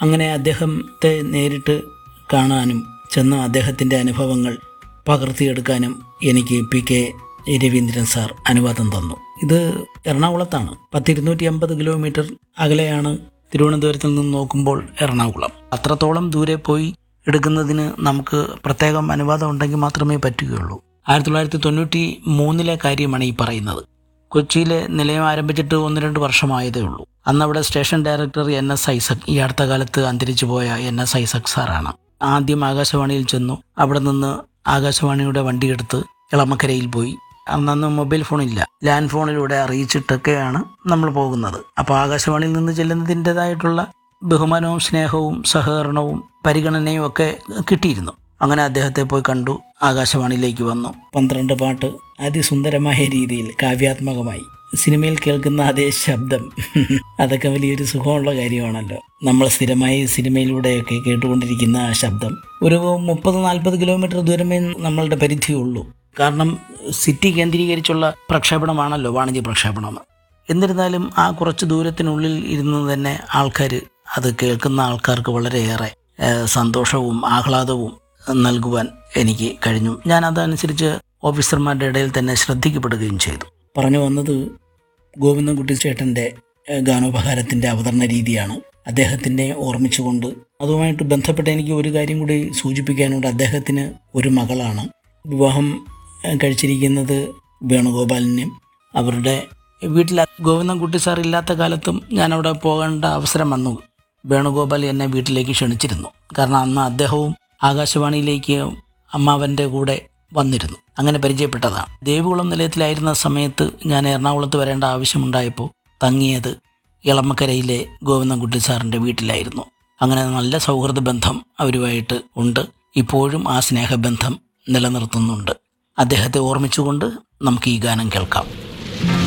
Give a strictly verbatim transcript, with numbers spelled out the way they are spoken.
അങ്ങനെ അദ്ദേഹത്തെ നേരിട്ട് കാണാനും ചെന്ന് അദ്ദേഹത്തിൻ്റെ അനുഭവങ്ങൾ പകർത്തിയെടുക്കാനും എനിക്ക് പി കെ രവീന്ദ്രൻ സാർ അനുവാദം തന്നു. ഇത് എറണാകുളത്താണ്. പത്തിരുന്നൂറ്റി അമ്പത് കിലോമീറ്റർ അകലെയാണ് തിരുവനന്തപുരത്തിൽ നിന്ന് നോക്കുമ്പോൾ എറണാകുളം. അത്രത്തോളം ദൂരെ പോയി എടുക്കുന്നതിന് നമുക്ക് പ്രത്യേകം അനുവാദം ഉണ്ടെങ്കിൽ മാത്രമേ പറ്റുകയുള്ളൂ. ആയിരത്തി തൊള്ളായിരത്തി തൊണ്ണൂറ്റി മൂന്നിലെ കാര്യമാണ് ഈ പറയുന്നത്. കൊച്ചിയിലെ നിലയം ആരംഭിച്ചിട്ട് ഒന്ന് രണ്ട് വർഷമായതേ ഉള്ളൂ. അന്നവിടെ station director N S Isaac, ഈ അടുത്ത കാലത്ത് അന്തരിച്ചു പോയ എൻ എസ് ഐസക് സാറാണ്. ആദ്യം ആകാശവാണിയിൽ ചെന്നു. അവിടെ നിന്ന് ആകാശവാണിയുടെ വണ്ടിയെടുത്ത് എളമക്കരയിൽ പോയി. അന്നന്ന് മൊബൈൽ ഫോണില്ല, ലാൻഡ് ഫോണിലൂടെ അറിയിച്ചിട്ടൊക്കെയാണ് നമ്മൾ പോകുന്നത്. അപ്പോൾ ആകാശവാണിയിൽ നിന്ന് ചെല്ലുന്നതിൻ്റെതായിട്ടുള്ള ബഹുമാനവും സ്നേഹവും സഹകരണവും പരിഗണനയും ഒക്കെ കിട്ടിയിരുന്നു. അങ്ങനെ അദ്ദേഹത്തെ പോയി കണ്ടു. ആകാശവാണിയിലേക്ക് വന്നു. പന്ത്രണ്ട് പാട്ട് അതിസുന്ദരമായ രീതിയിൽ കാവ്യാത്മകമായി സിനിമയിൽ കേൾക്കുന്ന അതേ ശബ്ദം അതൊക്കെ വലിയൊരു സുഖമുള്ള കാര്യമാണല്ലോ. നമ്മൾ സ്ഥിരമായി സിനിമയിലൂടെയൊക്കെ കേട്ടുകൊണ്ടിരിക്കുന്ന ആ ശബ്ദം ഒരു മുപ്പത് നാൽപ്പത് കിലോമീറ്റർ ദൂരമേ നമ്മളുടെ പരിധിയുള്ളൂ. കാരണം സിറ്റി കേന്ദ്രീകരിച്ചുള്ള പ്രക്ഷേപണമാണല്ലോ, വാണിജ്യ പ്രക്ഷേപണം. എന്നിരുന്നാലും ആ കുറച്ച് ദൂരത്തിനുള്ളിൽ ഇരുന്ന് തന്നെ ആൾക്കാർ അത് കേൾക്കുന്ന ആൾക്കാർക്ക് വളരെയേറെ സന്തോഷവും ആഹ്ലാദവും നൽകുവാൻ എനിക്ക് കഴിഞ്ഞു. ഞാൻ അതനുസരിച്ച് ഓഫീസർമാരുടെ ഇടയിൽ തന്നെ ശ്രദ്ധിക്കപ്പെടുകയും ചെയ്തു. പറഞ്ഞു വന്നത് ഗോവിന്ദൻകുട്ടി ചേട്ടൻ്റെ ഗാനോപഹാരത്തിൻ്റെ അവതരണ രീതിയാണ്. അദ്ദേഹത്തിനെ ഓർമ്മിച്ചുകൊണ്ട് അതുമായിട്ട് ബന്ധപ്പെട്ട് എനിക്ക് ഒരു കാര്യം കൂടി സൂചിപ്പിക്കാനുണ്ട്. അദ്ദേഹത്തിന് ഒരു മകളാണ്. വിവാഹം കഴിച്ചിരിക്കുന്നത് വേണുഗോപാലിനും. അവരുടെ വീട്ടിൽ ഗോവിന്ദൻകുട്ടി സാർ ഇല്ലാത്ത കാലത്തും ഞാനവിടെ പോകേണ്ട അവസരം വന്നു. വേണുഗോപാൽ എന്നെ വീട്ടിലേക്ക് ക്ഷണിച്ചിരുന്നു. കാരണം അന്ന് അദ്ദേഹവും ആകാശവാണിയിലേക്ക് അമ്മാവൻ്റെ കൂടെ വന്നിരുന്നു. അങ്ങനെ പരിചയപ്പെട്ടതാണ്. ദേവികുളം നിലയത്തിലായിരുന്ന സമയത്ത് ഞാൻ എറണാകുളത്ത് വരേണ്ട ആവശ്യമുണ്ടായപ്പോൾ തങ്ങിയത് എളമക്കരയിലെ ഗോവിന്ദൻകുട്ടി സാറിൻ്റെ വീട്ടിലായിരുന്നു. അങ്ങനെ നല്ല സൗഹൃദ ബന്ധം അവരുമായിട്ട് ഉണ്ട്. ഇപ്പോഴും ആ സ്നേഹബന്ധം നിലനിർത്തുന്നുണ്ട്. അദ്ദേഹത്തെ ഓർമ്മിച്ചുകൊണ്ട് നമുക്ക് ഈ ഗാനം കേൾക്കാം.